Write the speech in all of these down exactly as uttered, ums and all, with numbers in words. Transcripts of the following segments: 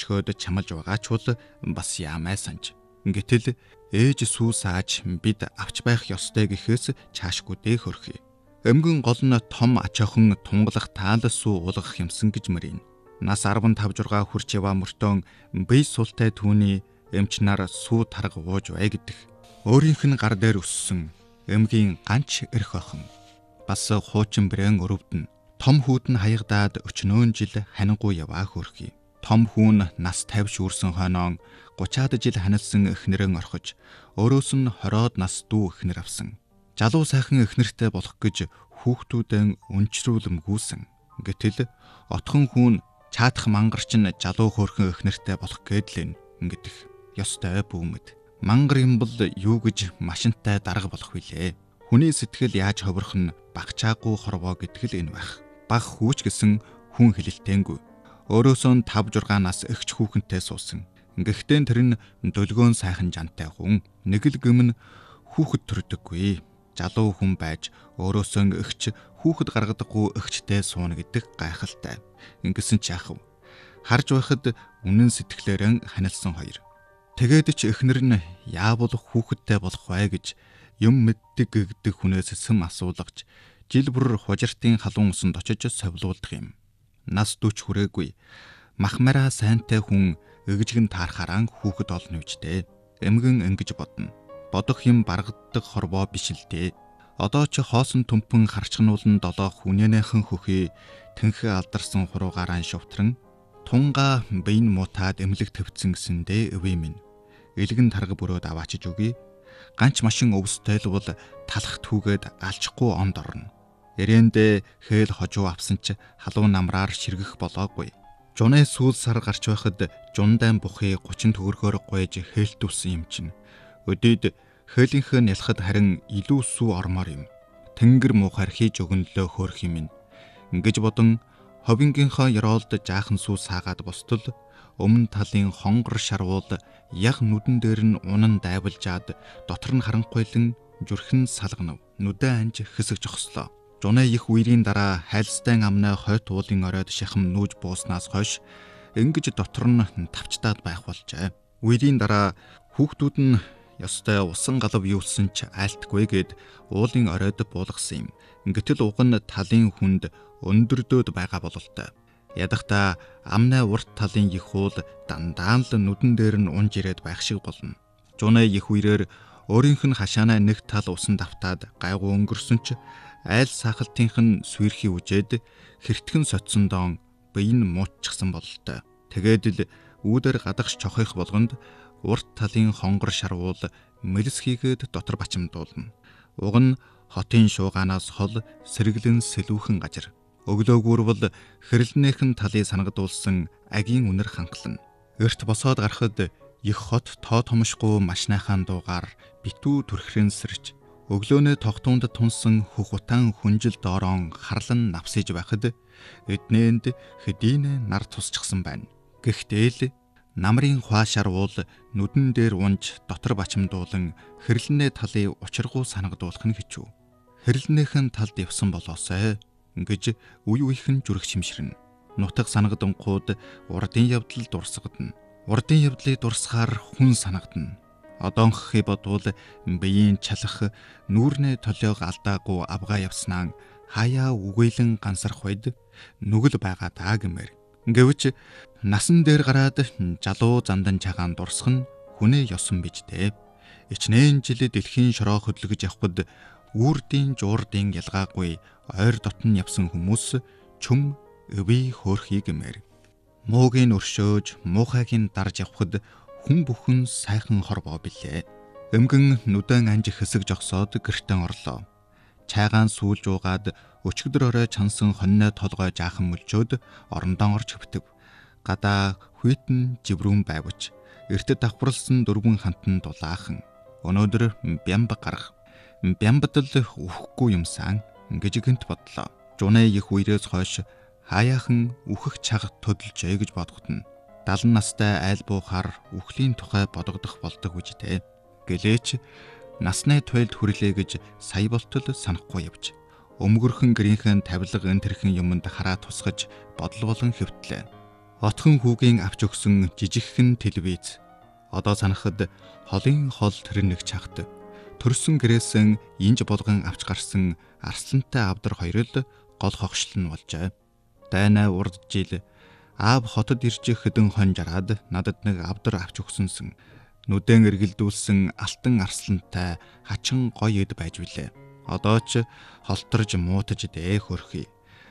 өшгөөд чамалж байгаа ч бол бас яамай санж. Гэтэл ээж сүү сааж бид авч байх ёстой гэхээс чаашгүй дээ хөрхий. Өмгөн гол нь том ачаахан тунгалах таал сүү уулгах юмсан гэж мөрийн. Нас арван тавь жургаа хүрч яваа мөртөө бие султай түүний эмч нар сүү тарга ууж бай гэдэг. Өөрийнх нь гар дээр өссөн эмгийн ганч эрх охин. Бас хуучин брээн өрөвдөн. Том хүүд нь хаягдаад өчнөөн жил ханигуу яваа хөрхий. Том хүүн нас тавьж үрсэн хойноо гучаад жил ханилсан эхнэрэн орхиж, өөрөөс нь хороод нас дүү эхнэр авсан. Жалуу сайхан эхнэртэй болох гэж хүүхдүүдэн өнчрүүлэмгүйсэн. Гэтэл отхон хүүн чаатах мангарч нь жалуу хөөрхөн эхнэртэй болох гэдлэн ингэдэх ёстой бүүмэд. Мангар юм бол юу гэж машинтай дарга болох вүлээ. Хүний сэтгэл яаж ховрох нь багчаагүй хорвоо гэдэг л энэ байх. Баг хүүч гэсэн хүн хэлэлтэнгүй. Өөрөөсөө тавь жургаа нас эгч хүүхэнтэй суусан. Гэхдээ тэр нь дөлгөөн сайхан жантай хүн. Нэг л гэмн хүүхэд төрдөггүй. Жалуу хүн байж өөрөөсөө эгч хүүхэд гаргадаггүй эгчтэй сууна гэдэг гайхалтай. Ингэсэн ч яах вэ? Харж байхад үнэн сэтгэлээрэн ханилсан хоёр. Тэгээд ч эхнэр нь яавал хүүхэдтэй болох вэ гэж юм мэддэг гэдэг хүнээс сэм асуулгаж жил бүр хужиртын халуун усанд очиж совлуулдаг юм. Нас дүч хүрээгүй. Махмараа сайнтай хүн эгжгэн таархараа хүүхэд олно үжтэй. Эмгэн ингэж бодно. Бодох юм баргаддаг хорвоо биш л дээ. Одоо ч хоосон түмпэн харчгнуулан долоо хүнэнэхэн хөхий тэнхээ алдарсан хуруугаараа шувтран тунга бийн мутаад эмлэг төвцөн гэсэндээ өвөө минь. Илгэн тарга бүрөөд аваачиж үгүй. Ганч машин өвстэй л бол талах түүгээд алчихгүй онд орно. Эрэндээ хээл хожуу авсан ч халуун намраар ширгэх болоогүй. Жунэ сүүл сар гарч байхад жундан бухыг гучин төгрөгөөр гуйж хээлтүүлсэн юм чинь. Өдөөд хээлийнхээ нялхад харин илүү сүү ормоор юм. Тэнгэр муухаар хийж өгнөлөө хөөх юм. Ингэж бодон ховингийнхаа ёроолд жаахан сүү саагаад бостол өмнө талын хонгор шарвуул яг нүдэн дээр нь унан дайвалжаад дотор нь харанхуйлан зүрхэн салганав. Нүдэ анж хэсэг жогслоо. Жунэ их үерийн дараа хайлстай амнаа хойт уулын оройд шахам нүүж бууснаас хойш ингэж дотор нь тавчтаад байх болжээ. Үерийн дараа хүүхдүүд нь ёстой усан галав юусэн ч айлтгүй гэд уулын оройд буулгасан юм. Гэтэл уг нь талын хүнд өндөрдөөд байгаа бололтой. Ядахта амнаа урт талын их уул дандаа л нүдэн дээр нь унж ирээд байх шиг болно. Жунэ их үерээр өөрийнх нь хашаанаа нэг тал усан давтаад гайгүй өнгөрсөн ч айл сахалтынх нь сүйрхий үжээд хэртгэн соцсон доон бие нь мууччихсан бололтой. Тэгээд л үүдэр гадагш чохих болгонд урт талын хонгор шарвуул мэлс хийгээд дотор бачимдуулна. Уг нь хотын шуугаанаас хол сэргэлэн сэлүүхэн газар. Өглөөгүүр бол хэрэлнээхэн талыг санагдуулсан агийн үнэр ханхлан. Эрт босоод гарахад их хот тоо томшгүй машнайхаан дуугаар битүү түрхрэнсэрч өглөөнөө тогтуунд тунсан хөх утаан хүнжил доороон харлан навсэж байхад эднээнд хэдийнэ нар тусчихсан байна. Гэхдээ л намрын хаа шарвуул нүдэн дээр унж дотор бачимдуулан хэрэлнээ талыг учиргуу санагдуулах нь хичүү. Хэрэлнээхэн талд явсан болоосай гэж үе үехэн зүрх шимширнэ. Нутаг санагданхууд урдын явдал дурсгадна. Урдын явдлыг дурсахаар хүн санагдана. Одоонххи бодвол биеийн чалах нүүрнээ толиог алдаагүй авгаа явснаа хаяа үгээлэн гансарх үед нүгэл байгаа даа гэмээр. Гэвч насан дээр гараад жалуу зандан чагаан дурсах нь хүнээ ёсон бич дээ. Ичнээн жил дэлхийн шороо хөдлөж явхад үрдийн жуурдын ялгаагүй ойр дотн явсан хүмүүс чүм өвий хөөрхий гэмээр. Муугийн өршөөж муухайгийн дарж явхад хүн бүхэн сайхан хорвоо билээ. Өмгөн нүдэн анж хэсэг жогсоод гэртэн орлоо. Чайгаан сүүлж уугаад өчигдөр орой чансан хоньной толгой жаахан мөлжөөд орондоо орж хөвтөв. Гадаа хүйтэн живрүүн байвч эртэд давхарлсан дөрвөн хантан дулаахан. Өнөөдөр бямб гарах. Бямбад л үхэхгүй юмсан гэж гэнт бодлоо. Жунэ их үерээс хойш хаяахан үхэх чаг төдөлжээ гэж бодготно. Далан настай айл буухаар үхлийн тухай бодогдох болдог үжтэй. Гэлээч насны туйлд хүрлээ гэж сая болтол санахгүй явж. Өмгөрхөн гэрийнхэн тавилга энэ төрхин юмд хараа тусгаж бодол болон хэвтлээ. Отхон хүүгийн авч өгсөн жижигхэн телевиз. Одоо санахад холын хол тэр нэг чагт. Төрсөн гэрээсэн инж болгон авч гарсан арслантай авдар хоёр л гол хогшил нь болжээ. Дайнаа урд жил аав хотод ирж хөдөн хон жараад надад нэг авдар авч өгсөнсөн. Нүдэн эргэлдүүлсэн алтан арслантай хачин гоё эд байж билээ. Одоо ч холторж муутаж дээх хөрхий.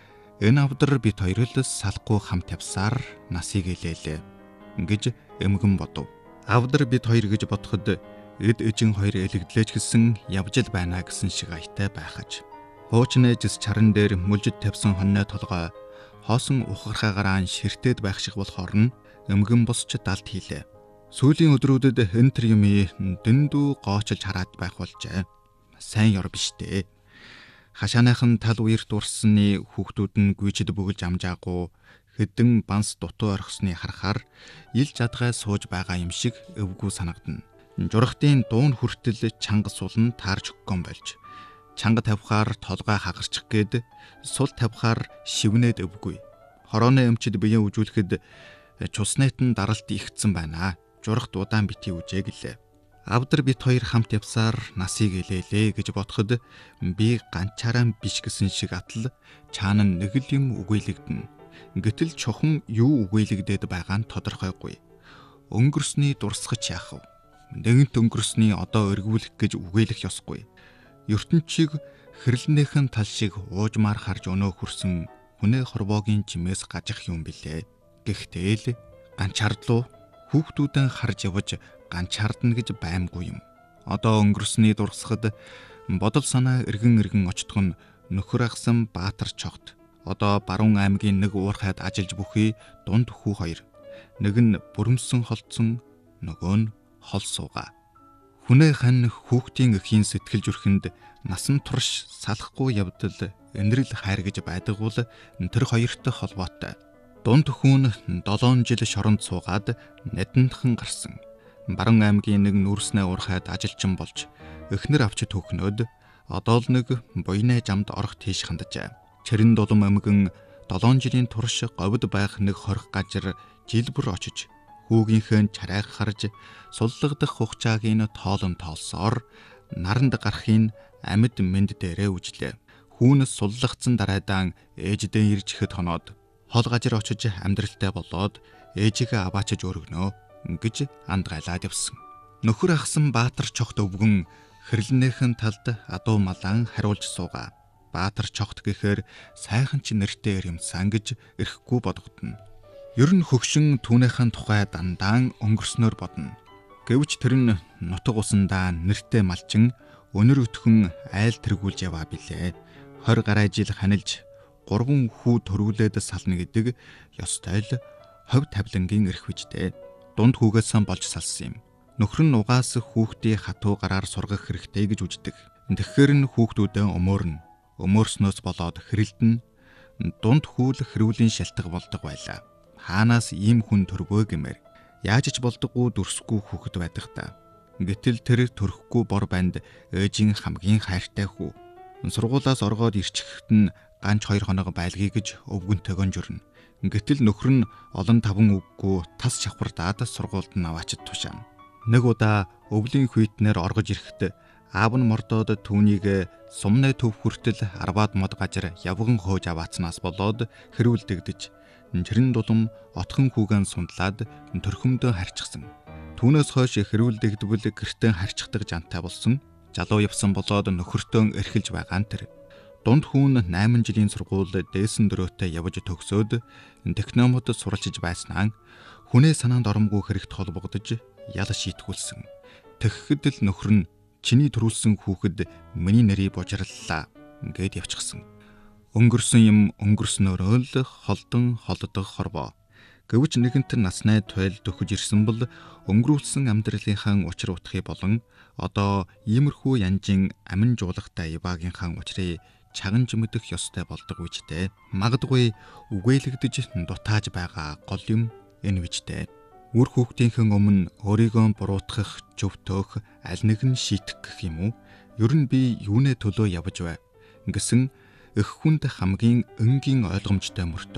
Энэ авдар бит хоёр л салахгүй хамт явсаар насыг илээлээ гэж эмгэн бодов. Авдар бит хоёр гэж бодоход эд эжин хоёр элэгдлээч гисэн явж л байна гэсэн шиг аятай байхаж. Хуучны жис чаран дээр мүлжид тавьсан хоньной толгой хоосон ухархаагараа ширтээд байх шиг болохоор нь эмгэн босч далд хийлээ. Сүүлийн өдрүүдэд энэ төр юмий дэндүү гоочилж хараад байх болжээ. Сайн ёр биш дээ. Хашааныхан тал үер дурсны хүүхдүүд нь гүйчэд бөглж амжаагүй хэдэн банс дутуу орхисны харахаар ил жадгай сууж байгаа юм шиг өвгүү санагдана. Журхтын дуун хүртэл чанга сул нь таарч өггөн болж. Чанга тавихаар толгой хагарчих гээд сул тавихаар шивнээд өвгүй. Хорооны өмчөд биеэ үжүүлэхэд чуснайт нь даралт ихсэн байна. Журхт удаан битгий үжээ гэлээ. Авдар бит хоёр хамт явсаар насыг илээлээ гэж бодоход би ганчаараа биш гэсэн шиг атал чаана нэг л юм үгүйлэгдэнэ. Гэтэл чохон юу үгүйлэгдээд байгаа нь тодорхойгүй. Өнгөрсний дурсгач яах вэ? Нэгэнт өнгөрсний одоо өргүүлэх гэж үгүйлэх ёсгүй. ертөнчийг хэрлэнийхэн тал шиг уужмаар харж өнөө хүрсэн хүнээ хорвоогийн чимээс гажих юм билээ. Гэхдээ л ганчаардлуу хүүхдүүдэн харж явж ганчаардна гэж баймгүй юм. Одоо өнгөрсний дурсахад бодол санаа эргэн эргэн очтох нь нөхөр ахсан Баатар чогт. Одоо Баруун аймгийн нэг уурхайд ажиллаж бүхий дунд хүү хоёр. Нэг нь бүрэмсэн холдсон, нөгөө нь хол суугаа. Хүнээ хань хүүхдийн эхийн сэтгэл зүрхэнд насан турш салахгүй явдал энэрл хайр гэж байдаг бол тэр хоёртой холбоотой. Дунд хүүн долоон жил шоронд суугаад надандхан гарсан. Баруун аймгийн нэг нүрснээ уурхайд ажилчин болж эхнэр авч түүхнөөд одоо л нэг буйнаа жамд орох тийш ханджээ. Чэрэн дулам эмгэн долоон жилийн турш говьд байх нэг хорих газар жил бүр очиж хүүгийнхээ чарайг харж суллагдах хугацаагийн тоолон тоолсоор наранд гарахын амьд мэнд дээрээ үжлээ. Хүүнс суллагдсан дараадан ээждээ ирж ихэд хоноод хол газар очиж амьдралтай болоод ээжигээ аваачиж өргөнөө гэж андгайлаад явсан. Нөхөр ахсан Баатар чогт өвгөн хэрлэнийхэн талд адуу малаан хариулж суугаа. Баатар чогт гэхээр сайхан ч нэртэй юмсан гэж эрхгүй бодогдно. Ер нь хөгшин түүнийхэн тухай дандаан өнгөрснөөр бодно. Гэвч тэр нь нутаг усандаа нэртэй малчин өнөр өтхөн айл тэргүүлж яваа билээ. Хор гарай жил ханилж гурван хүү төрүүлээд сална гэдэг ёстой л хов тавлангийн эрх вижтэй. Дунд хүүгээс болж салсан юм. Нөхөр нь угаас хүүхдийн хатуу гараар сургах хэрэгтэй гэж үздэг. Тэгэхээр нь хүүхдүүдээ өмөөрнө. Өмөөрснөөс болоод хэрэлдэн дунд хүүл хэрүүлийн шалтгаан болдог байлаа. Хаанаас ийм хүн төрвөө гэмээр яаж ч болдоггүй дүрсгүй хүүхэд байдаг та. Гэтэл тэр төрөхгүй бор банд ээжийн хамгийн хайртай хүү. Сургуулаас оргоод ирчихэхэд нь ганц хоёр хоног байлгий гэж өвгөнтэйгөн журна. Гэтэл нөхөр нь олон таван үггүй тас чавхардаад сургуульд нь аваачид тушаана. Нэг удаа өвлийн хүйтнээр оргож ирэхэд аав нь мордоод түүнийг сумны төв хүртэл арваад мод газар явган хөөж аваацнаас болоод хэрүүлдэгдэж чэрэн дулам отхон хүүгэн сундлаад төрхөмдөө харчихсан. Түүнээс хойш хэрүүлдэгдвэл гэртээ харчихдаг жантай болсон. Залуу явсан болоод нөхөртөө эрхэлж байгаа нь тэр. Дунд хүүн найман жилийн сургууль дээсэн дөрөөтэй явж төгсөөд техномод суралцж байснаа хүнээ санаанд оромгүй хэрэгт холбогдож ял шийтгүүлсэн. Тэгэхэд л нөхөр нь чиний төрүүлсэн хүүхэд миний нэрийг бужирлаа гээд явчихсан. Өнгөрсөн юм өнгөрснөөрөө л холдон холддог хорвоо. Гэвч нэгэнт наснай туйл дөхөж ирсэн бол өнгөрүүлсэн амьдралынхаа учир утгыг болон одоо иймэрхүү янжин амин жуулагтай иваагийнхаа учрыг чагнж мэдэх ёстой болдог үедээ магадгүй үгээлэгдэж дутааж байгаа гол юм энэ үедээ үр хүүхдийнхэн өмнө өөрийгөө буруутгах зөвтөөх аль нэг нь шийтэх гэх юм уу? Ер нь би юунэ төлөө явж вэ гэсэн эх хүнд хамгийн энгийн ойлгомжтой мөртөө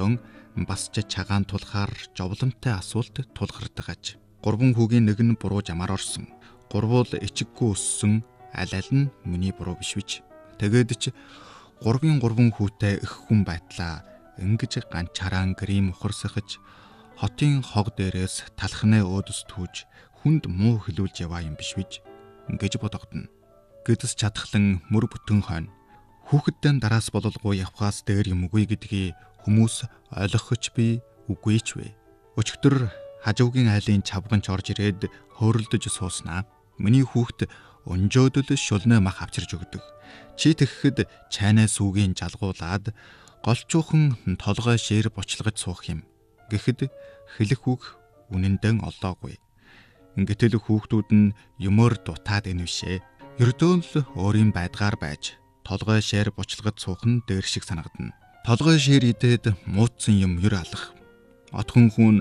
бас ч чагаан тулахаар жовлонтой асуулт тулгардаг аж. Гурван хүүгийн нэг нь буруу жамаар орсон. Гурвуул ичиггүй өссөн, аль аль нь миний буруу биш вич. Тэгээд ч гурвын гурван хүүтэй их хүн байтлаа ингэж ганчаараа грим ухарсахаж хотын хог дээрээс талхнаа өөдөс түүж хүнд муу хэлүүлж яваа юм биш вич гэж бодогдно. Гэдэс чадхлан мөр бүтэн хойно хүүхэддэн дараас бололгүй явхаас дээр юм үгүй гэдгийг хүмүүс ойлгохч би үгүй ч вэ. Өчигдөр хажуугийн айлын чавганч орж ирээд хөөрөлдөж сууснаа. Миний хүүхэд өнжөөдөл шулнаа мах авчирж өгдөг. Чи тэгэхэд чайнаа сүүгийн жалгуулад голчуухан толгой шээр бочлогож суух юм. Гэхэд хэлэх үг үнэндээ олоогүй. Гэтэл хүүхдүүд нь юмөр дутаад энэвшээ. Ердөө л өөрийн байдгаар байж толгой шээр бочлогож суух нь дээр шиг санагдана. Толгой шээр идээд муутсан юм ер алах. Отхон хүн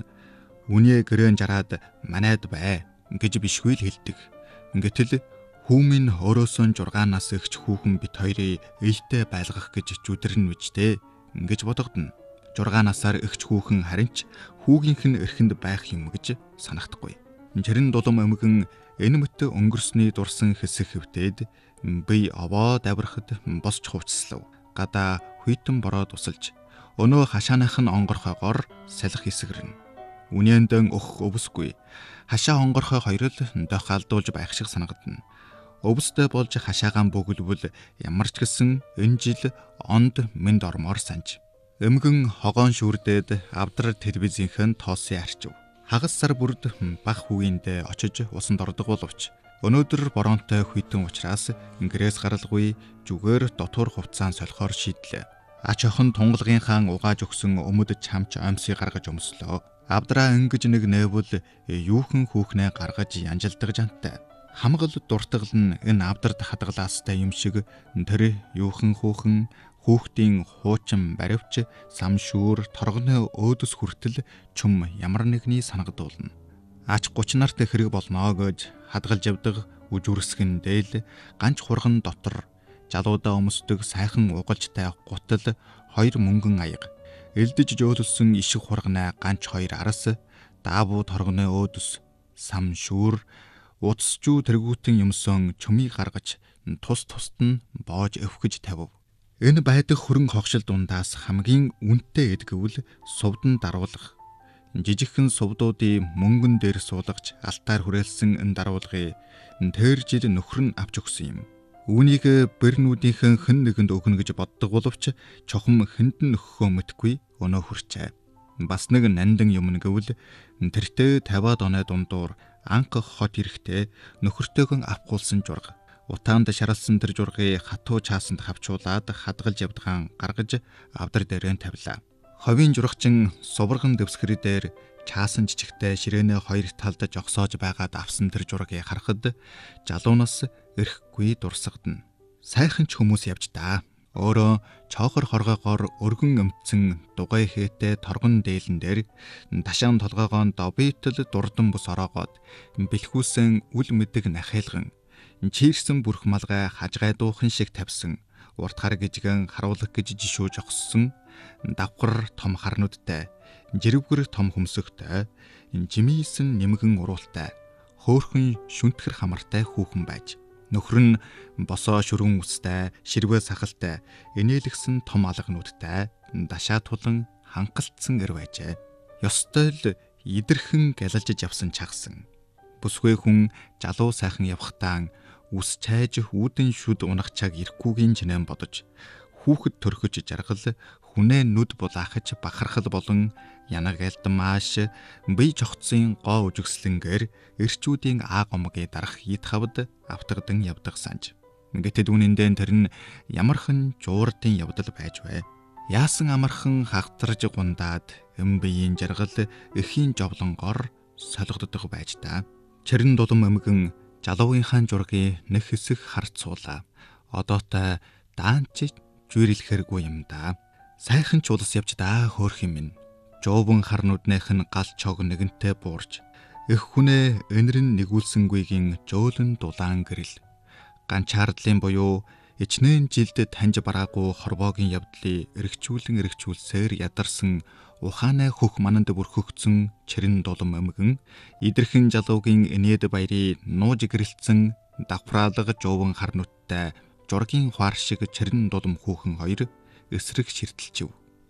үнэ гэрэн жараад манайд бай гэж бишгүй л хэлдэг. Гэтэл хүүмийн өрөөсөн жургаан нас ихч хүүхэн бит хоёрыг ээлтэй байлгах гэж жүдэрнэ үжтэй гэж бодогдно. Жургаан насаар ихч хүүхэн харин ч хүүгийнх нь эрхэнд байх юм гэж санагдахгүй. Чирэн дулам өмгөн энэ мэт өнгөрсний дурсан хэсэг хөвтөд би овоо даврахад босч хувцслав. Гадаа хүйтэн бороо тусалж өнөө хашааных нь онгорхойгоор салхи хэсгэрнэ. Үнэндээ өх өвсгүй. Хашаа онгорхой хоёр л дохиалдуулж байх шиг санагдана. Өвстэй болж хашаагаан бөглөвөл ямар ч гэсэн энэ жил онд мэд ормоор санж. Эмгэн хогоон шүрдээд авдар телевизийнхэн тоосын арчив. Хагас сар бүрд бах хүүгиндээ очиж усанд ордог боловч өнөөдөр боронтой хүйтэн учраас гэрээс гаралгүй зүгээр дотор хувцаан солихоор шийдлээ. Ач охин тунгалгийнхаа угааж өгсөн өмөд чамч амьсыг гаргаж өмслөө. Авдраа ингэж нэг нээвөл юухэн хүүхнээ гаргаж янжилдаг жантай. Хамгал дуртагл нь энэ авдарт хадгалаастай юм шиг тэр юухэн хүүхэн хүүхдийн хуучин баривч самшүүр торгоны өөдөс хүртэл чум ямар нэгний санагдуулна. Ач гуч нарт хэрэг болноо гэж хадгалж явдаг үжүрсгэн дээл ганч хурган дотор жалуудаа өмсдөг сайхан угалжтай гутал хоёр мөнгөн аяга. Элдэж жөөлсөн ишиг хурганаа ганч хоёр арас даавуу торгоны өөдөс самшүүр утасчүү тэргүүтэн юмсон чумыг гаргаж тус тусад нь боож өвхөж тавив. Энэ байдаг хөрөн хогшил дундаас хамгийн үнэтэй эдгэвэл сувдан даруулах. Жижигхэн сувдуудыг мөнгөн дээр суулгаж алтаар хүрээлсэн энэ даруулгыг тэр жил нөхөр нь авч өгсөн юм. Үүнийг бэрнүүдийнхэн хэн нэгэнд өгнө гэж боддог боловч чухам хэнд нь өгөхөө мэдгүй өнөө хүрчээ. Бас нэг нандин юм гэвэл тэртээ тавиад оноо дундуур анх хот ирэхдээ нөхөртөөгөн авахгүйсэн журга. Утаанд шаралсан тэр жургыг хатуу чаасанд хавчуулаад хадгалж явдгаан гаргаж авдар дээрээ тавилаа. Ховийн жургачин сувраган дэвсгэр дээр чаасан жижигтэй ширээнэ хоёр талд жогсоож байгаад авсан тэр жургийг харахад жалуунаас эрхгүй дурсагдана. Сайхан ч хүмүүс явж даа. Өөрөө чоохор хоргоогоор өргөн өмцсөн дугай хээтэй торгон дээлэн дээр ташаан толгоогоон добитл дурдан бус ороогоод бэлхүүсэн үл мэдэг нахайлган чийрсэн бүрх малгай хажгай дуухан шиг тавьсан урт хар гижгэн харуулах гэж жишүү жогссон давхар том харнуудтай жирвгэр том хөмсөгтэй жимийсэн нэмгэн уруултай хөөхөн шүнтгэр хамартай хүүхэн байж нөхөр нь босоо шүргэн үстэй ширвээ сахалтай энээлгсэн том алгануудтай дашаа тулан ханхалтсан эр байжээ. Ёстой л идэрхэн галалжиж явсан чагсан. Бүсгүй хүн жалуу сайхан явхтаа үс чайж үүдэн шүд унахчааг ирэхгүйгийн чинэн бодож хүүхэд төрхөж жаргал хүнээ нүд булаахаж бахархал болон янаг элдмааш бие жогцсон гоо үжигслэнгээр эрчүүдийн аа гомгийн дарах ид хавд автгадан явдаг санж. Гэтэл үнэндээ тэр нь ямархан жуурдын явдал байж вэ. Яасан амархан хагтарж гундаад эм биеийн жаргал эхийн жовлонгоор солигддог байж та. Чирэн дулам эмгэн жалуугийнхаа жургийг нэг хэсэг харцуулаа. Одоотой даанч жүйрэлэхэргүй юм да. Сайхан ч улас явж даа хөөх юм минь. Жоовон харнуудных нь гал чог нэгэнтэй буурж эх хүнээ энэрн нэгүүлсэнгүйгийн жөөлөн дулаан гэрэл. Ганчаардлын буюу ичнээн жилд таньж бараагүй хорвоогийн явдлыг эргчүүлэн эргчүүлсээр ядарсан ухаанай хөх мананд бүрхөгцөн чирэн дулам өмгөн идэрхэн жалуугийн инээд баярыг нууж гэрэлтсэн давхраалга жууван хар нүттэй жургийн хуар шиг чирэн дулам хүүхэн хоёр эсрэг ширтэлчв.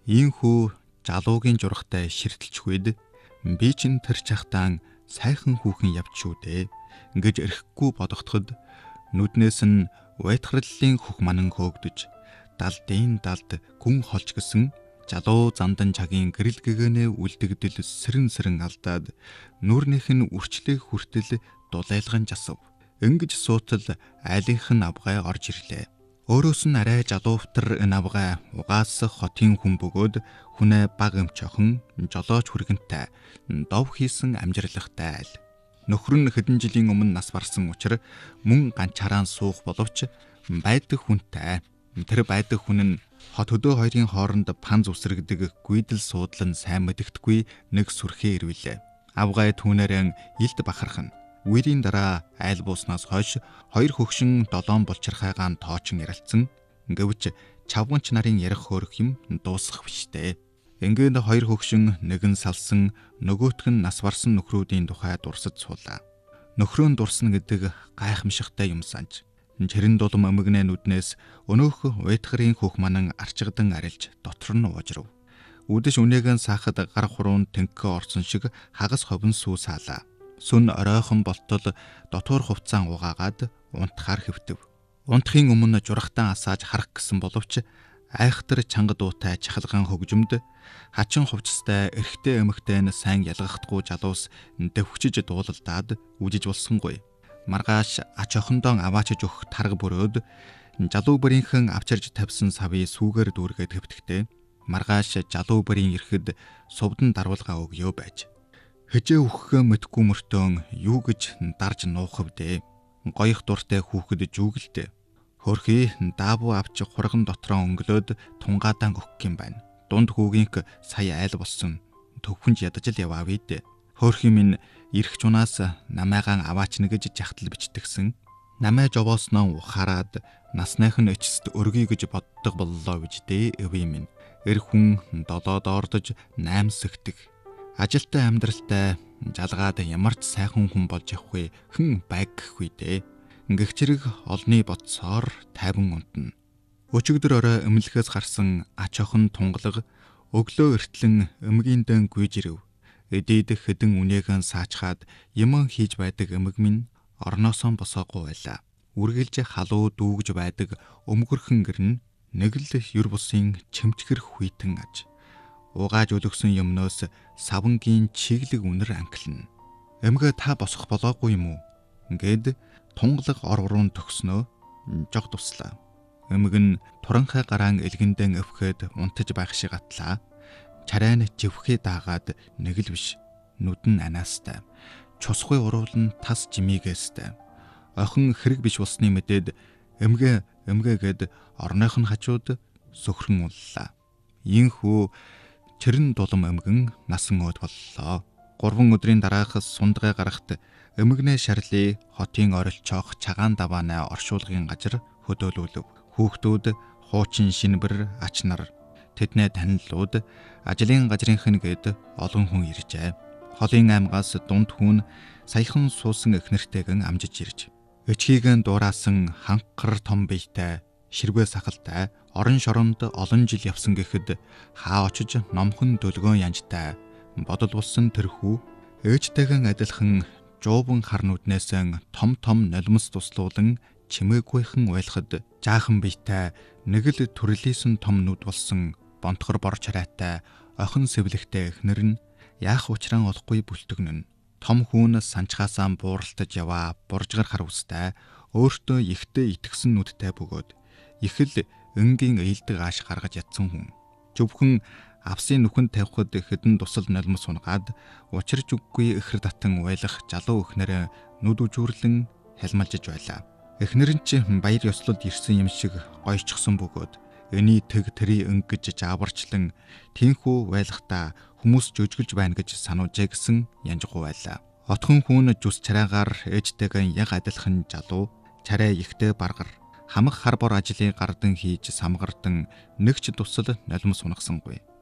Ийхүү жалуугийн жургатай ширтэлчхүйд би чин тэр чахтаан сайхан хүүхэн явж шүү дээ гэж эрхгүй бодогдоход нүднээс нь уйтгарлын хөх манан хөөгдөж далдын далд гүн холч гисэн жалуу зандан чагийн гэрэл гэгэнэ үлдэгдэл сэрэн сэрэн алдаад нүрнийх нь үрчлэх хүртэл дулайлган жасав. Ингэж суутал айлынх нь авгай орж ирлээ. Өөрөөс нь арай жалууфтар энэ авгай угаас хотын хүн бөгөөд хүнээ баг өмчөөн жолооч хүргэнтэй дов хийсэн амжирлагтай айл. Нөхөр нь хэдэн жилийн өмнө нас барсан учраас мөн ганчаараа суух боловч байдаг хүнтэй. Тэр байдаг хүн нь хот хөдөө хоёрын хооронд панз үсрэгдэг гүйдэл суудлан сайн мэдэгдэхгүй нэг сүрхээ ирвэлээ. Авгай түүнээрэн илд бахархан. Үерийн дараа айл бууснаас хойш хоёр хөгшин долоон булчирхайгаан тоочин ярилцсан. Гэвч чавганч нарын ярих хөөрөх юм дуусах биштэй. Ингээд хоёр хөгшин нэгэн салсан нөгөөх нь нас барсан нөхрүүдийн тухай дурсаж суулаа. Нөхрөө дурсна гэдэг гайхамшигтай юм санаж. Чирэн дулам өмгнээ нүднээс өнөөх уйтгарын хөх манан арчгадан арилж дотор нь уужрав. Үдэш үнээгэн саахад гар хуруунд тэнхээ орсон шиг хагас ховн сүү саалаа. Сүн оройхон болтол дотор хувцаан угаагаад унтахаар хэвтэв. Унтахын өмнө журахтан асааж харах гэсэн боловч айхтар чанга дуутай чахалгаан хөгжмөд хачин хувцастай эрэгтэй эмэгтэй нь сайн ялгахдаггүй жалуус дэвхчиж дуулалдаад үжиж болсонгүй. Маргааш ач охиндоо аваачж өгөх тарга бүрөөд жалуу бэрийнхэн авчирж тавьсан савыг сүүгээр дүүргээд хэвтгэхдээ маргааш жалуу бэрийн ирэхэд сувдан дарвалгаа өгөө байж. Хэжээ үххээ мэдгүй мөртөө юу гэж дарж нуухав дээ. Гоёх дуртай хүүхэд жүүгэлтэй. Хөрхий даавуу авч хурган дотроо өнгөлөөд тунгаадаан өгөх юм байна. Дунд хүүгийнх сая айл болсон. Төвхөнж ядаж л яваа вид. Хөрхий минь ирэх чунаас намайгаан аваач нэгэж жахтал бичтгсэн. Намай жовоосноо ухаарад насных нь эцэст өргөе гэж боддог боллоо гэж дээ эвээ минь. Эр хүн долоод ордож наймсэгдэг. Ажилтай амьдралтай жалгаад ямар ч сайхан хүн болж явах вэ хэн байг гэхгүй дээ. Гэгчрэг олны бодсоор тайван унтна. Өчигдөр орой эмнэлгээс гарсан ач охин тунгалаг өглөө эртлэн эмгийн дан гүйж ирэв. Эдийд хэдэн үнээгэн саачхаад юм хийж байдаг эмэг минь орноосоо босоогүй байлаа. Үргэлж халуу дүүгж байдаг өмгөрхөн гэрн нэг л юр бусын чимчгэр хүйтэн аж. Угааж өлгсөн юмноос савнгийн чиглэг үнэр анхилна. Эмгээ та босох болоогүй юм уу? Ингээд тунгалаг оргорун төгснөө жог туслаа. Эмэг нь туранхай гараан элгэндэн өвхөд унтаж байх шиг атлаа. Чарай нь живхээ даагаад нэг л биш. Нүд нь анаастай. Чусгүй уруулн тас жимээгээстэй. Охин хэрэг биш болсны мэдээд эмгээ эмгээгээд орных нь хажууд сөхрөн уллаа. Ийхүү чирэн дулам эмгэн насан өөд боллоо. Гурван өдрийн дараахас сундгай гарахт эмгэнэ шарлий хотын орилчоох чагаан даваанаа оршуулгын газар хөдөөлүүлв. Хүүхдүүд хуучин шинбэр ач нар тэднээ танилууд ажлын газрынх нь гээд олон хүн иржээ. Холын аймгаас дунд хүн саяхан суусан эхнэртэйгэн амжиж ирж. Өчхийгэн дураасан ханхар том биетэй ширвээ сахалтай орон шоронд олон жил явсан гэхэд хаа очиж номхон дөлгөөн янжтай бодол болсон тэрхүү ээжтэйгэн адилхан жууван хар нүднээсэн том том нулимс туслуулан чимээгүйхэн уйлахад жаахан биетэй нэг л төрлийсэн том нүд болсон бонтгор бор чарайтай охин сэвлэгтэй эхнэр нь яах учраа олохгүй бүлтгнэн. Том хүүн санчгаасаа бууралтаж яваа буржгар хар үстэй өөртөө ихтэй итгэсэн нүдтэй бөгөөд их л энгийн ээлдэг ааш гаргаж ядсан хүн. Зөвхөн авсын нүхэнд тавихад хэдэн тусал нулимс унгаад учирч үггүй ихэр татан уйлах жалуу эхнэрээ нүд үжүүрлэн хялмалжиж байлаа. Эхнэр нь ч баяр ёслолд ирсэн юм шиг гойчсон бөгөөд эний тэг тэрий өнгөж жааварчлан тийхүү байлахтаа хүмүүс жөжгөлж байна гэж сануужээ гэсэн янжгүй байлаа. Отхон хүүн зүс чараагаар ээжтэйгэн яг адилхан жалуу чарай ихтэй баргар хамаг хар бор ажлыг гардан хийж самгардан нэг ч тусал нулимс унагсангүй.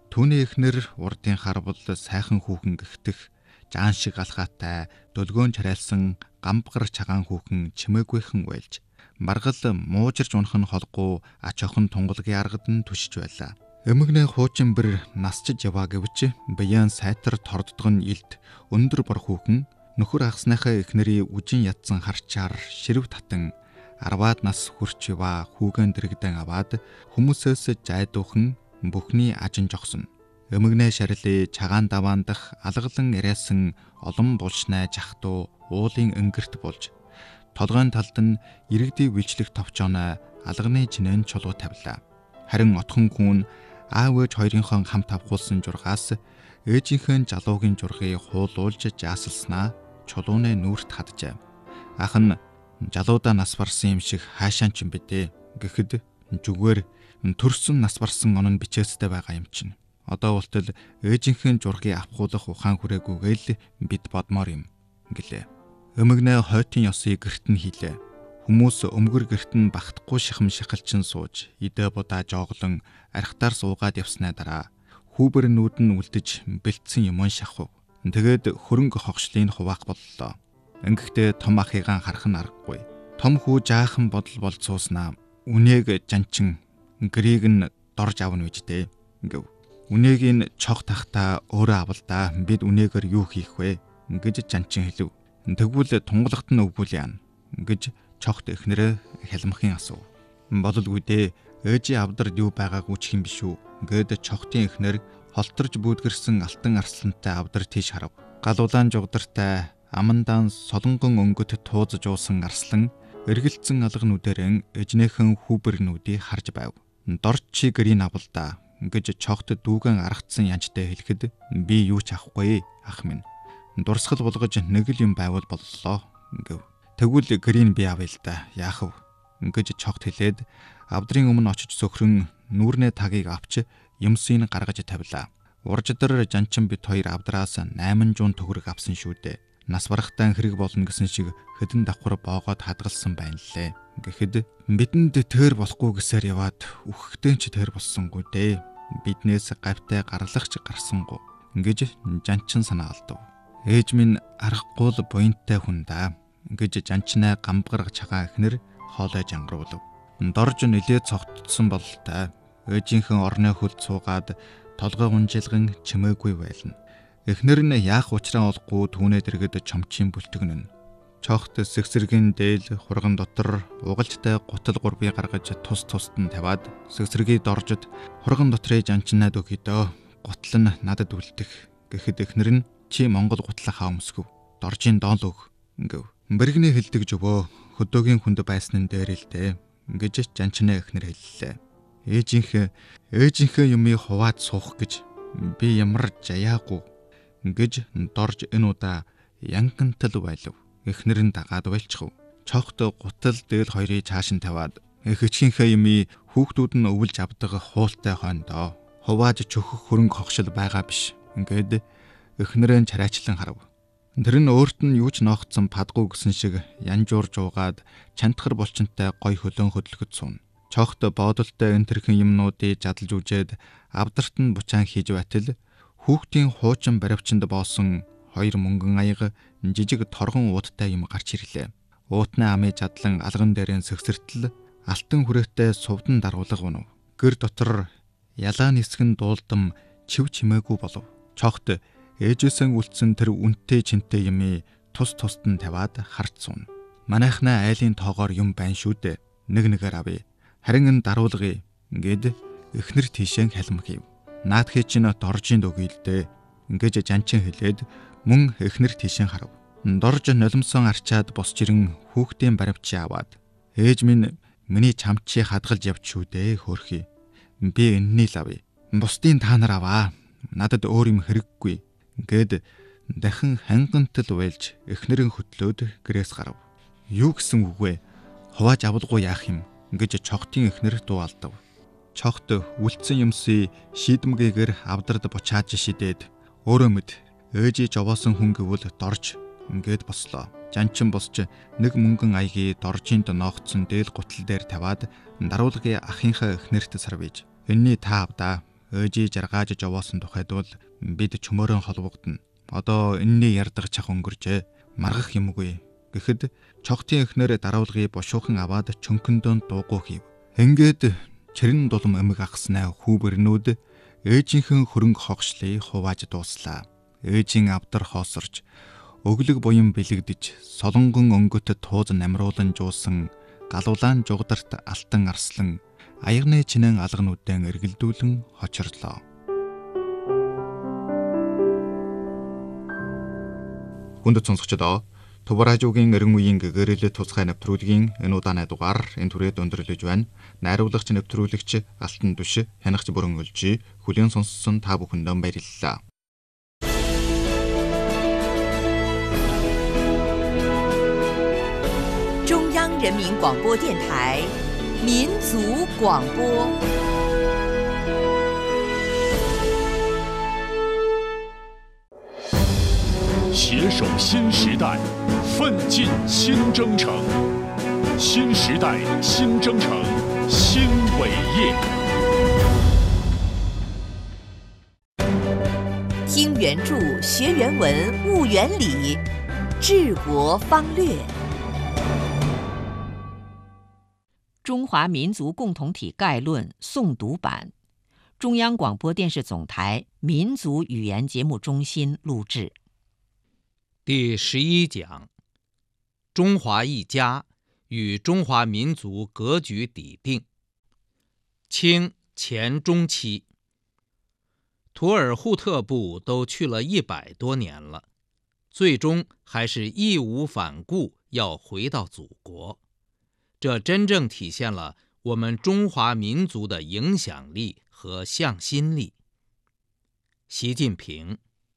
Түүний эхнэр урдын харвал сайхан хүүхэн гихтэх, жаан шиг алхаатай, дөлгөөн чарайлсан гамбгар чагаан хүүхэн чимээгүйхэн байлж, маргал муужирч унах нь холгүй ач охин тунгалгийн аргад нь түшиж байлаа. Эмэгнээ хуучин бэр насчиж яваа гэвч баян сайтар торддгон илд өндөр бор хүүхэн нөхөр агсныхаа эхнэрийн үжин ядсан харчаар ширв татан арваад нас хүрч яваа хүүгэн дэрэгдэн аваад хүмүүсээс жайдуухан бүхний ажин жогсон. Эмэгнээ шарилээ чагаан даваан дах алгалан ирээсэн олон булшнай жахтуу уулын өнгөрт болж толгойн талд нь иргэдий вилжлэх товчооноо алганы чинэн чулуу тавилаа. Харин отхон хүн аав ээж хоёрынхон хамт авахулсан жургаас ээжийнхэн жалуугийн жургийг хуулуулж жаасалснаа чулууны нүүрт хаджээ. Ах нь жалуудаа нас барсан юм шиг хаашаан ч юм бідээ гэхэд зүгээр төрсөн нас барсан онон бичээстэй байгаа юм чинь. Одоо болтол ээжийнхэн жургийг авахуулах ухаан хүрээгүйгээл бид бодмоор юм гэлээ. Эмэгнээ хойтын ёсыг гэрт нь хийлээ. Хүмүүс өмгөр гэрт нь багтахгүй шихам шихалчин сууж, идэ будаа жооглон архитаар суугаад явснаа дараа хүүбэр нүүд нь үлдэж бэлдсэн юмон шахав. Тэгээд хөрөнгө хогшлыг хуваах боллоо. Ингэхдээ том ахыгаан харах нь аргагүй. Том хүү жаахан бодол бол цууснаа. Үнээг жанчин гэрийг нь дорж авна үжтэй гэв. Үнээг нь чог тахта өөрөө авалдаа бид үнээгээр юу хийх вэ гэж жанчин хэлв. Тэгвэл тунгалагт нь өгвөл яана гэж чогт эхнэрээ хялмахын асуув. Бололгүй дээ, ээжийн авдард юу байгаагүй ч юм биш үү гэд чогтын эхнэр холторж бүүдгэрсэн алтан арслантай авдар тийш харав. Галуулаан жугдартай амандаан солонгон өнгөт туузж уусан арслан эргэлцэн алгануудаарэн эжнээхэн хүүбэрнүүдийг харж байв. Дорч чи гэрийн авалдаа гэж чогт дүүгэн аргацсан янжтай хэлэхэд би юу ч авахгүй ах минь. Дурсгал болгож нэг л юм байвал боллоо гэв. Тэгвэл гэрийн би авъя л да яах вэ гэж чогт хэлээд авдрын өмнө очиж сөхрөн нүүрнээ тагийг авч юмсыг гаргаж тавилаа. Урждар жанчин бит хоёр авдраас найман жуун төгрөг авсан шүү дээ. Нас барахтаа хэрэг болно гэсэн шиг хэдэн давхар боогоод хадгалсан байна лээ. Гэхэд бидэнд тэр болохгүй гэсээр яваад үхэхтэн ч тэр болсонгүй дээ. Биднээс гавьтай гарлагч гарсангүй гэж жанчин санаа алдав. Ээж минь аргагүй л буянтай хүн даа гэж жанчнаа гамбгар чагаа эхнэр хоолой жангруулв. Дорж нилээ цогтдсон бололтой. Ээжийнхэн орны хөл цуугаад толгой гунжилган чимээгүй байлна. Эхнэр нь яах учраа олохгүй түүнээ дэргэд чомчийн бүлтгэнэн. Чогт сэгсэргийн дээл хурган дотор угалжтай гутал гурбыг гаргаж тус тусад нь тавиад сэгсэргийг доржод хурган дотрын жанчнаад өгөдөө гутал нь надад үлдэх гэхэд эхнэр нь чи Монгол гутлахаа өмсгөв. Доржийн доол өг гэв. Бэргний хэлдэг жөвөө хөдөөгийн хүнд байсны дээр л дээ гэж жанчнаа эхнэр хэллээ. Ээжийнхээ ээжийнхээ юмыг хуваад суух гэж би ямар жаяагүй гэж дорж энэ удаа янгантал байлв. Эхнэр нь дагаад байлчихв. Чогт гутал дээл хоёрыг цааш нь тавиад эхчийнхээ юмыг хүүхдүүд нь өвлж авдаг хуултай хойндоо хувааж чөхөх хөрөнгө хогшил байгаа биш. Ингээд эхнэрэн чарайчлан харав. Тэр нь өөрт нь юу ч ноогдсон падгүй гэсэн шиг янжуур жуугаад чантхар булчинтай гой хөлөн хөдөлгөж суун. Чогт боодолтой энэ төрхин юмнуудыг жадалж үжээд авдарт нь бучаан хийж байтал хүүхдийн хуучин баривчинд боосон хоёр мөнгөн аяга жижиг торгон ууттай юм гарч ирлээ. Уутны амыг задлан алган дээрэн сэгсэртэл алтан хүрээтэй сувдан даруулга унав. Гэр дотор ялаа нисгэн дуулдам чив чимээгүй болов. Чогт ээжээсэн үлдсэн тэр үнтэй чинтэй юмыг тус тусад нь тавиад харц суун. Манайхнаа айлын тоогоор юм байна шүү дээ. Нэг нэгээр авъя. Харин энэ даруулгыг гээд эхнэр тийшээ халмахив. Наадхи чинь доржинд өгье л дээ. Ингэж жанчин хэлээд мөн эхнэр тийшээ харав. Дорж нулимсон арчаад босч ирэн хүүхдийн баримтчи аваад ээж минь миний чамчи хадгалж явж шүү дээ хөөрхий. Би энэний л авъя. Бусдын та нар аваа. Надад өөр юм хэрэггүй гээд дахин хангантал байлж эхнэрэн хөтлөөд гэрээс гарав. Юу гэсэн үг вэ? Хувааж авалгүй яах юм гэж чогтын эхнэр дуу алдав. Чогт үлдсэн юмсыг шийдэмгээгээр авдард бучааж шидээд өөрөө мэд ээжий жовоосон хүн гэвэл дорж ингээд бослоо. Жанчин босч нэг мөнгөн аягийг доржинд ноогдсон дээл гутал дээр тавиад даруулгын ахынхаа эхнэрт сарвиж энэний та авдаа өөжий жаргааж жавоосон тухайд бол бид чөмөрөн холбогдно. Одоо энэний ярдах чах өнгөржээ. Маргах юмгүй. Гэхэд чогтын эхнэр даруулгыг бошуухан аваад чөнхөндөө дуугүй хийв. Ингээд чирэн дулам эмэг ахснаа хүүбэрнүүд ээжийнхэн хөрөнгө хогшлыг хувааж дууслаа. Ээжийн авдар хоосорч өглөг буян бэлэгдэж солонгон өнгөт тууз намруулан жуусан галуулаан жугдарт алтан арслан аягны чинэн алгануудын эргэлдүүлэн хочрлоо. Хүндэт сонсогчдоо Тувраажуугийн эрен үеийн гэгэрэлэт туцхай нэвтрүүлгийн энэ удааны дугаар энэ түрээд өндөрлөж байна. Найруулагч нэвтрүүлэгч Алтан Түш, хянагч Бүрэн Өлжи, хүлээн сонссон та бүхэндээ баярлалаа. 中央人民广播电台民族广播。 携手新时代，奋进新征程。新时代新征程新伟业。 听原著，学原文，悟原理，治国方略。中华民族共同体概论诵读版，中央广播电视总台民族语言节目中心录制。 第十一讲：中华一家与中华民族格局底定。清前中期，图尔扈特部都去了一百多年了，最终还是义无反顾要回到祖国。这真正体现了我们中华民族的影响力和向心力。习近平。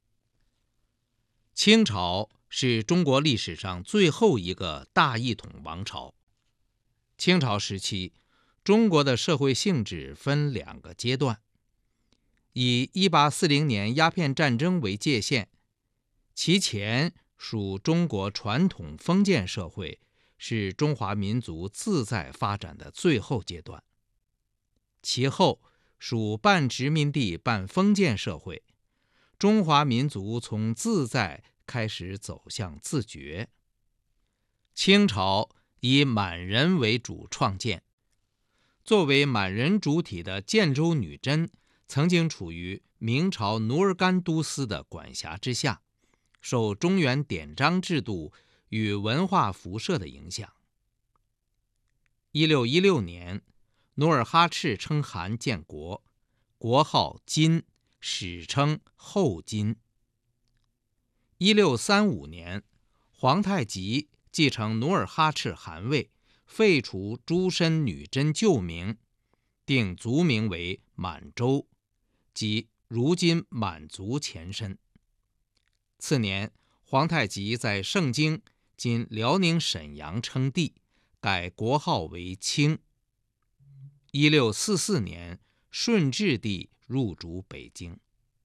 清朝是中国历史上最后一个大一统王朝。清朝时期，中国的社会性质分两个阶段，以一八四零年鸦片战争为界限，其前属中国传统封建社会，是中华民族自在发展的最后阶段；其后属半殖民地半封建社会，中华民族从自在开始走向自觉。清朝以满人为主创建，作为满人主体的建州女真曾经处于明朝努尔干都司的管辖之下，受中原典章制度与文化辐射的影响。一六一六年，努尔哈赤称汗建国，国号金，史称后金。一六三五年，皇太极继承努尔哈赤汗位，废除诸身女真旧名，定族名为满洲，即如今满族前身。次年，皇太极在盛京（今辽宁沈阳）称帝，改国号为清。一六四四年，顺治帝入主北京。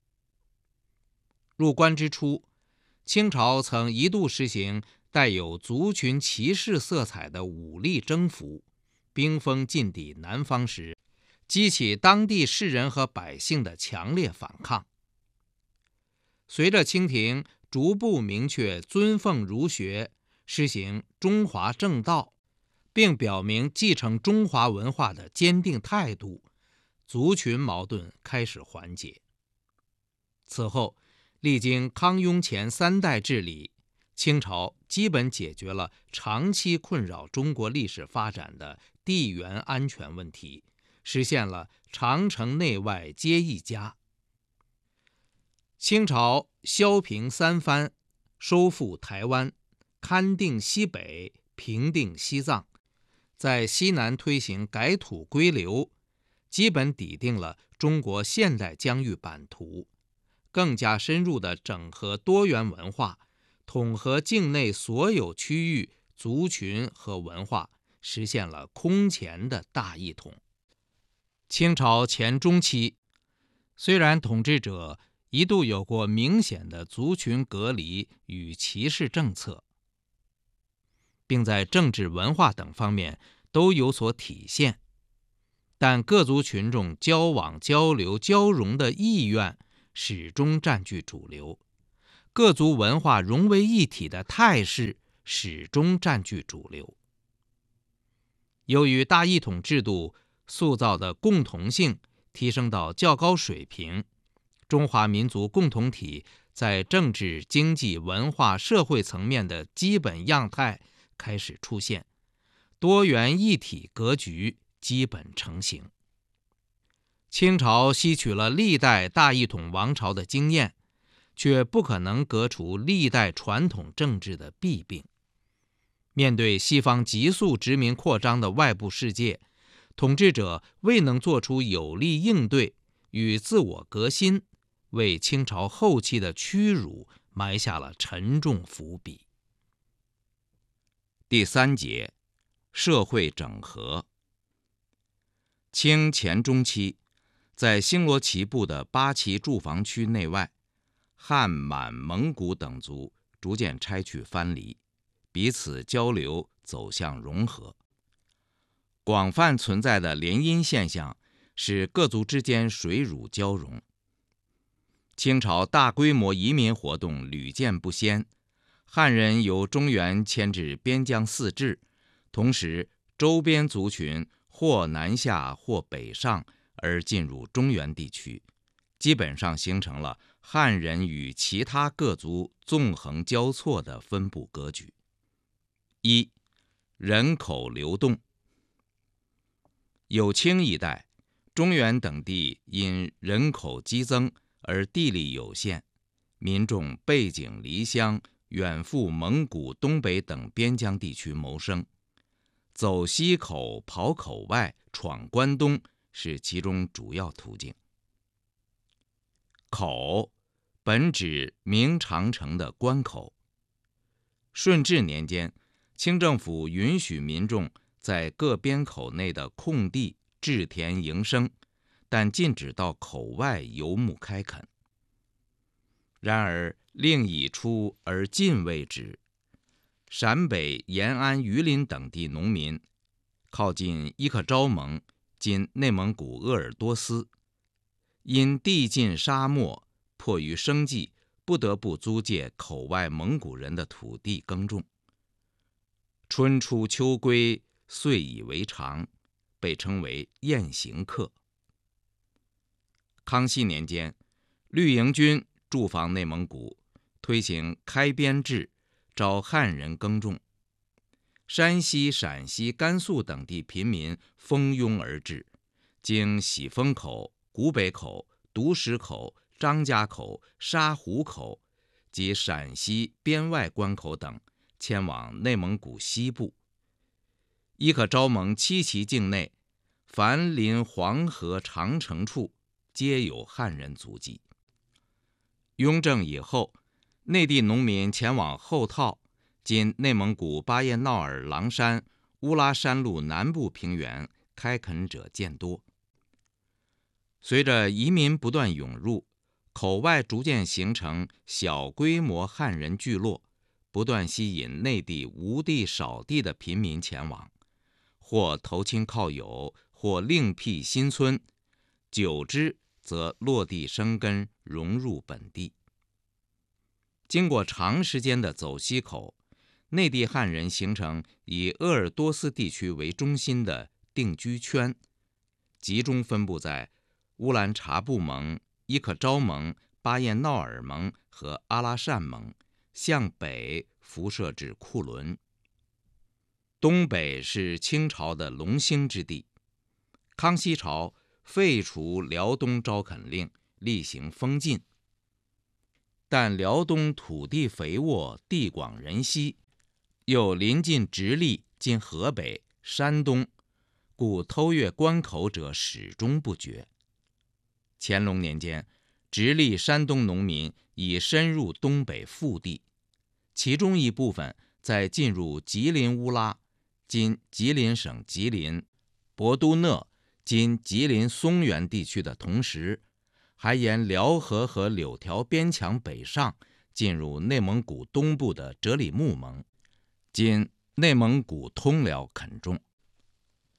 入关之初，清朝曾一度实行带有族群歧视色彩的武力征服，兵锋进抵南方时，激起当地士人和百姓的强烈反抗。随着清廷逐步明确尊奉儒学，实行中华正道，并表明继承中华文化的坚定态度，族群矛盾开始缓解。此后，历经康雍乾三代治理，清朝基本解决了长期困扰中国历史发展的地缘安全问题，实现了长城内外皆一家。清朝削平三藩，收复台湾，勘定西北，平定西藏，在西南推行改土归流，基本拟定了中国现代疆域版图，更加深入地整合多元文化，统合境内所有区域、族群和文化，实现了空前的大一统。清朝前中期，虽然统治者一度有过明显的族群隔离与歧视政策，并在政治文化等方面都有所体现， 但各族群众交往、交流、交融的意愿始终占据主流，各族文化融为一体的态势始终占据主流。由于大一统制度塑造的共同性提升到较高水平，中华民族共同体在政治、经济、文化、社会层面的基本样态开始出现，多元一体格局基本成型。清朝吸取了历代大一统王朝的经验，却不可能革除历代传统政治的弊病。面对西方急速殖民扩张的外部世界，统治者未能做出有力应对与自我革新，为清朝后期的屈辱埋下了沉重伏笔。 第三节，社会整合。清前中期，在星罗棋布的八旗驻防区内外，汉、满、蒙古等族逐渐拆去藩篱，彼此交流走向融合。广泛存在的联姻现象使各族之间水乳交融。清朝大规模移民活动屡见不鲜，汉人由中原迁至边疆四治，同时周边族群或南下或北上而进入中原地区，基本上形成了汉人与其他各族纵横交错的分布格局。一、人口流动。有清一代，中原等地因人口激增而地利有限，民众背井离乡，远赴蒙古、东北等边疆地区谋生，走西口、跑口外、闯关东是其中主要途径。口本指明长城的关口。顺治年间，清政府允许民众在各边口内的空地置田营生，但禁止到口外游牧开垦。然而令已出而禁未止，陕北、延安、榆林等地农民靠近伊克昭盟（今内蒙古鄂尔多斯），因地尽沙漠，迫于生计，不得不租借口外蒙古人的土地耕种。春出秋归，遂以为常，被称为雁行客。康熙年间，绿营军驻防内蒙古，推行开边制，招汉人耕种。山西、陕西、甘肃等地贫民蜂拥而至，经喜峰口、古北口、独石口、张家口、沙湖口及陕西边外关口等，迁往内蒙古西部。伊克昭盟七旗境内，凡临黄河、长城处，皆有汉人足迹。雍正以后，内地农民前往后套（今内蒙古巴彦淖尔郎山、乌拉山路南部平原）开垦者渐多。随着移民不断涌入，口外逐渐形成小规模汉人聚落，不断吸引内地无地少地的贫民前往，或投亲靠友，或另辟新村，久之则落地生根，融入本地。经过长时间的走西口，内地汉人形成以鄂尔多斯地区为中心的定居圈，集中分布在乌兰察布盟、伊克昭盟、巴彦淖尔盟和阿拉善盟，向北辐射至库伦。东北是清朝的龙兴之地，康熙朝废除辽东招垦令，厉行封禁。但辽东土地肥沃，地广人稀，又临近直隶（今河北）、山东，故偷越关口者始终不绝。乾隆年间，直隶、山东农民已深入东北腹地，其中一部分在进入吉林乌拉（今吉林省吉林）、博都讷（今吉林松原地区）的同时，还沿辽河和柳条边墙北上，进入内蒙古东部的哲里木盟（今内蒙古通辽）垦种。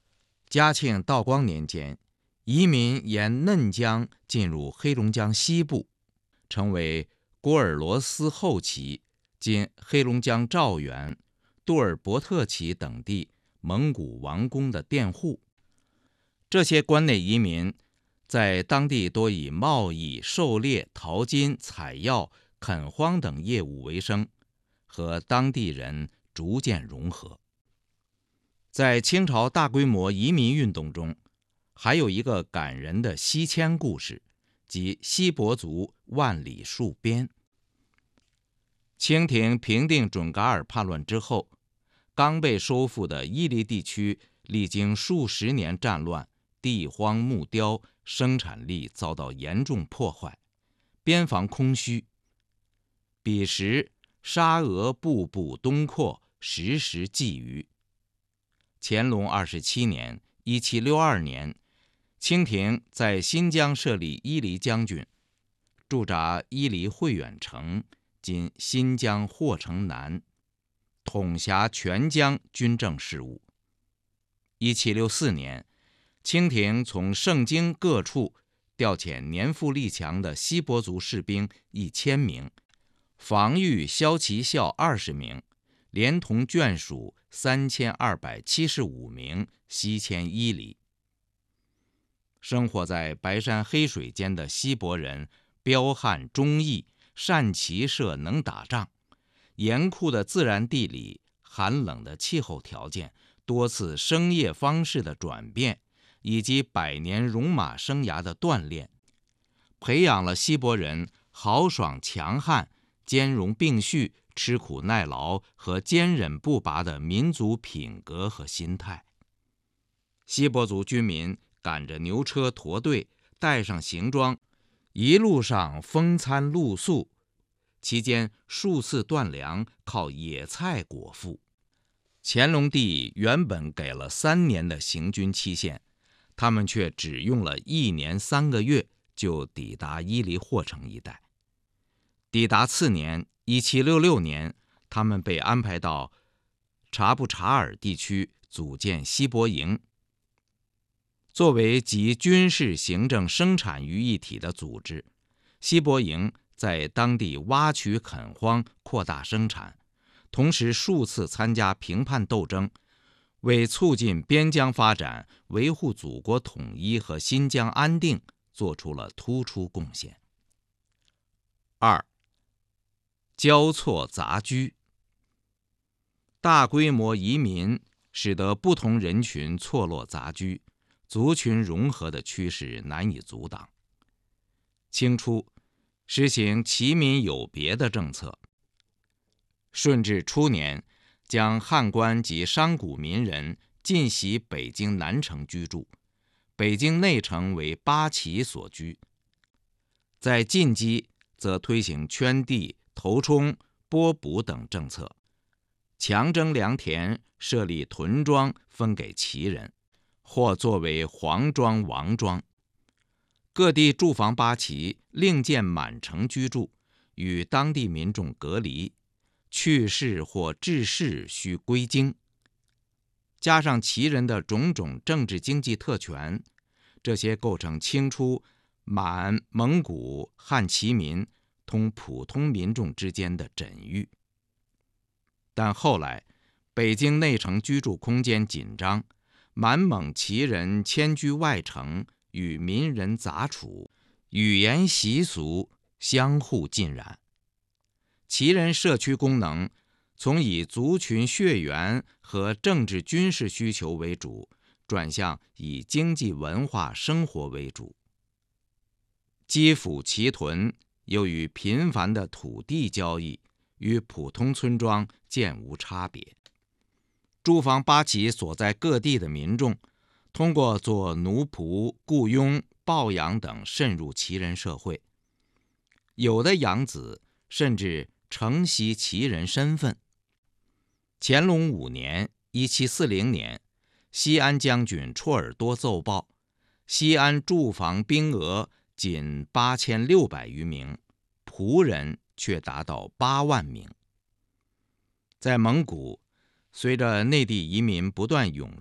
嘉庆、道光年间，移民沿嫩江进入黑龙江西部，成为郭尔罗斯后旗今黑龙江肇源、杜尔伯特旗等地蒙古王公的佃户。这些关内移民在当地多以贸易、狩猎、淘金、采药、垦荒等业务为生，和当地人逐渐融合。在清朝大规模移民运动中，还有一个感人的西迁故事，即锡伯族万里戍边。清廷平定准噶尔叛乱之后，刚被收复的伊犁地区历经数十年战乱，地荒木雕，生产力遭到严重破坏，边防空虚。彼时沙俄步步东扩，时时觊觎。乾隆二十七年（一七六二年），清廷在新疆设立伊犁将军，驻扎伊犁会远城（今新疆霍城南），统辖全疆军政事务。一七六四年，清廷从盛京各处调遣年富力强的锡伯族士兵一千名，防御骁骑校二十名，连同眷属三千二百七十五名西迁伊犁。生活在白山黑水间的锡伯人彪悍忠义，善骑射，能打仗。严酷的自然地理、寒冷的气候条件、多次生业方式的转变，以及百年戎马生涯的锻炼，培养了锡伯人豪爽强悍、兼容并蓄、吃苦耐劳和坚忍不拔的民族品格和心态。锡伯族军民赶着牛车驼队，带上行装，一路上风餐露宿，期间数次断粮，靠野菜果腹。乾隆帝原本给了三年的行军期限，他们却只用了一年三个月就抵达伊犁霍城一带。抵达次年一七六六年，他们被安排到察布查尔地区组建锡伯营。作为集军事、行政、生产于一体的组织，锡伯营在当地挖取垦荒，扩大生产，同时数次参加平叛斗争，为促进边疆发展、维护祖国统一和新疆安定做出了突出贡献。二、交错杂居。大规模移民使得不同人群错落杂居，族群融合的趋势难以阻挡。清初实行齐民有别的政策，顺治初年将汉官及商贾民人尽徙北京南城居住，北京内城为八旗所居。在晋畿则推行圈地、头冲、拨补等政策，强征良田，设立屯庄分给旗人，或作为皇庄、王庄。各地驻防八旗另建满城居住，与当地民众隔离，去世或致仕需归京。加上旗人的种种政治经济特权，这些构成清初满、蒙古、汉旗民同普通民众之间的枕域。但后来北京内城居住空间紧张，满蒙旗人迁居外城，与民人杂处，语言习俗相互浸染。旗人社区功能从以族群血缘和政治军事需求为主，转向以经济文化生活为主。基辅旗屯由于频繁的土地交易，与普通村庄渐无差别。驻防八旗所在各地的民众，通过做奴仆、雇佣、抱养等渗入旗人社会，有的养子甚至承袭旗人身份。乾隆五年（一七四零年），西安将军绰尔多奏报，西安驻防兵额仅八千六百余名，仆人却达到八万名。在蒙古，随着内地移民不断涌入，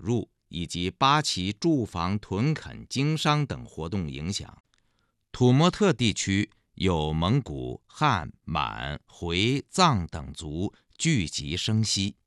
以及八旗驻防屯垦经商等活动影响，土默特地区有蒙古、汉、满、回、藏等族聚集生息。